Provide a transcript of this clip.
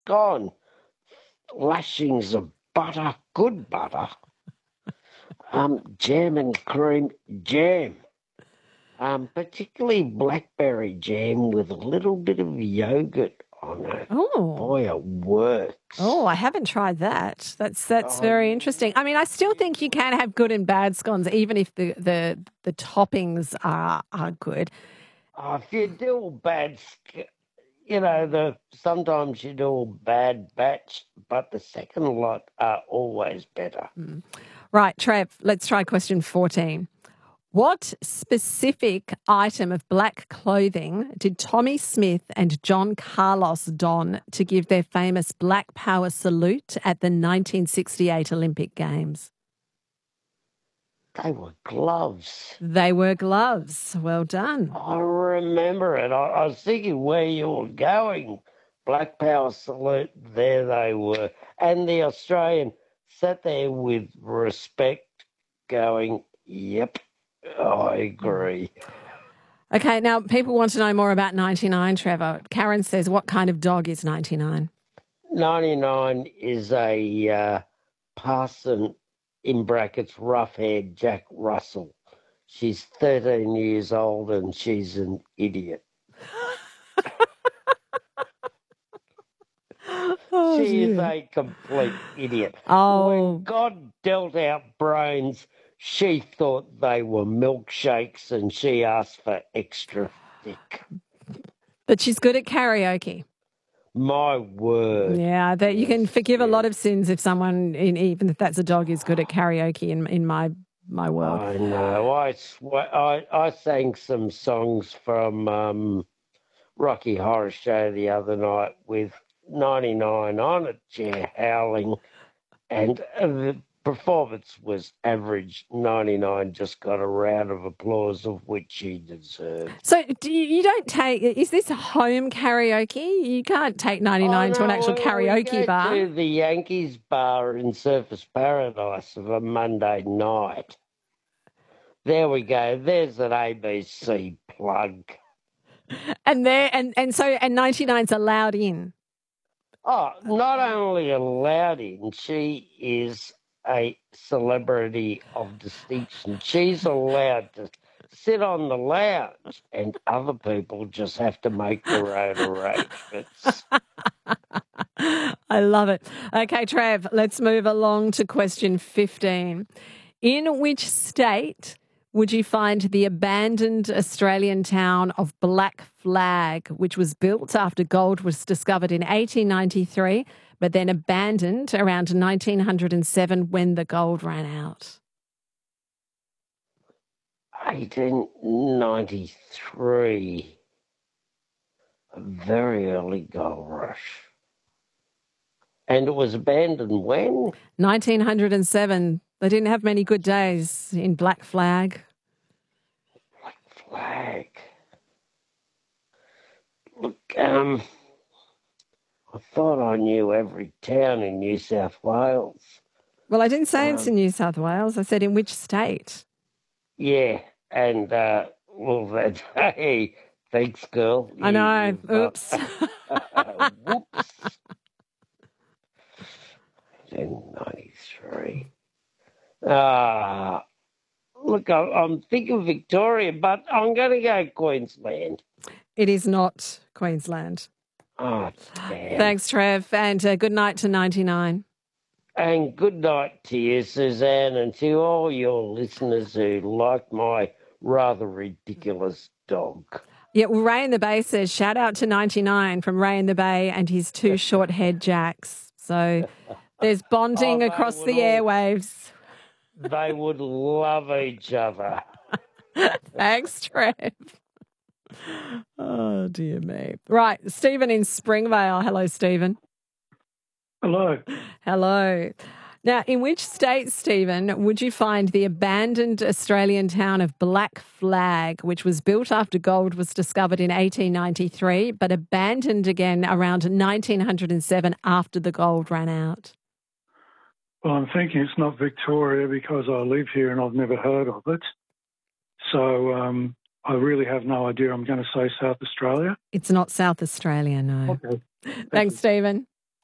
gone. Lashings of butter, good butter. Jam and cream jam. Particularly blackberry jam with a little bit of yogurt on it. Oh. Boy, it works. Oh, I haven't tried that. That's Oh, very interesting. I mean, I still think you can have good and bad scones, even if the toppings are good. If you do a bad, sometimes you do a bad batch, but the second lot are always better. Right, Trev, let's try question 14. What specific item of black clothing did Tommy Smith and John Carlos don to give their famous Black Power salute at the 1968 Olympic Games? They were gloves. They were gloves. Well done. I remember it. I was thinking where you were going. Black Power salute, there they were. And the Australian sat there with respect going, yep, I agree. Okay, now people want to know more about 99, Trevor. Karen says, what kind of dog is 99? 99 is a parson, in brackets, rough-haired Jack Russell. She's 13 years old and she's an idiot. She is a complete idiot. Oh. When God dealt out brains, she thought they were milkshakes and she asked for extra thick. But she's good at karaoke. My word. Yeah, that you can forgive a lot of sins if someone, even if that's a dog, is good at karaoke in my world. I know. I sang some songs from Rocky Horror Show the other night with 99 on a chair howling, and the performance was average. 99 just got a round of applause, of which she deserved. So you don't take, is this home karaoke? You can't take 99 to an actual karaoke bar. To the Yankees bar in Surfers Paradise of a Monday night. There we go. There's an ABC plug. And 99's allowed in. Oh, not only allowed in, she is a celebrity of distinction. She's allowed to sit on the lounge and other people just have to make their own arrangements. I love it. Okay, Trav, let's move along to question 15. In which state would you find the abandoned Australian town of Black Flag, which was built after gold was discovered in 1893, but then abandoned around 1907 when the gold ran out? 1893, a very early gold rush. And it was abandoned when? 1907. They didn't have many good days in Black Flag. Black Flag. Look, I thought I knew every town in New South Wales. Well, I didn't say it's in New South Wales. I said in which state. Yeah, and, hey, thanks, girl. I know. Oops. Whoops. 1993. Look, I'm thinking Victoria, but I'm going to go Queensland. It is not Queensland. Oh, damn. Thanks, Trev, and good night to 99. And good night to you, Suzanne, and to all your listeners who like my rather ridiculous dog. Yeah, well, Ray in the Bay says, shout out to 99 from Ray in the Bay and his two short-haired jacks. So there's bonding across the airwaves. They would love each other. Thanks, Trev. Oh, dear me. Right, Stephen in Springvale. Hello, Stephen. Hello. Hello. Now, in which state, Stephen, would you find the abandoned Australian town of Black Flag, which was built after gold was discovered in 1893, but abandoned again around 1907 after the gold ran out? Well, I'm thinking it's not Victoria because I live here and I've never heard of it. So I really have no idea. I'm going to say South Australia. It's not South Australia, no. Okay. Thanks, Stephen.